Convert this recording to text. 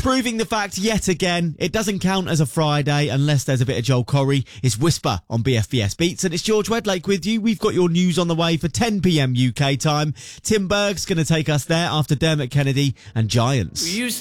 Proving the fact yet again, it doesn't count as a Friday unless there's a bit of Joel Corry. It's Whisper on BFBS Beats, and it's George Wedlake with you. We've got your news on the way for 10 p.m. UK time. Tim Berg's going to take us there after Dermot Kennedy and Giants. We used